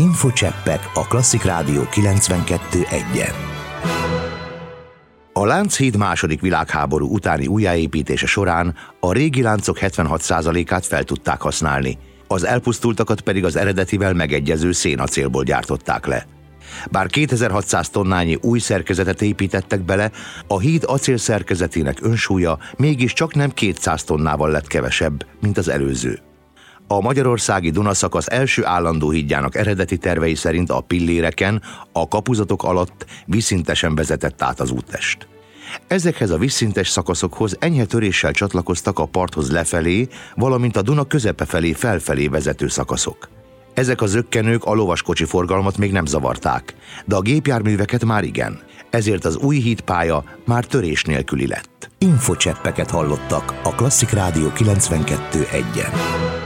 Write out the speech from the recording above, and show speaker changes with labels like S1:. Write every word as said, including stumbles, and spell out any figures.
S1: Infocseppek a Klasszik Rádió kilencvenkettő egyen. A Lánchíd második világháború utáni újjáépítése során a régi láncok hetvenhat százalékát fel tudták használni, az elpusztultakat pedig az eredetivel megegyező szénacélból gyártották le. Bár kétezer-hatszáz tonnányi új szerkezetet építettek bele, a híd acélszerkezetének önsúlya mégiscsak nem kétszáz tonnával lett kevesebb, mint az előző. A magyarországi Dunaszakasz első állandó hídjának eredeti tervei szerint a pilléreken, a kapuzatok alatt vízszintesen vezetett át az úttest. Ezekhez a vízszintes szakaszokhoz enyhe töréssel csatlakoztak a parthoz lefelé, valamint a Duna közepe felé felfelé vezető szakaszok. Ezek a zökkenők a lovaskocsi forgalmat még nem zavarták, de a gépjárműveket már igen, ezért az új hídpálya már törés nélküli lett. Infocseppeket hallottak a Klasszik Rádió kilencvenkettő egyen.